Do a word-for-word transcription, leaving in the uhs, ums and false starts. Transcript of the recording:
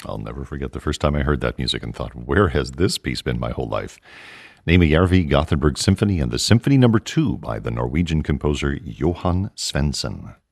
I'll never forget the first time I heard that music and thought, where has this piece been my whole life? Nemi Järvi Gothenburg Symphony and the Symphony Number Two by the Norwegian composer Johan Svendsen.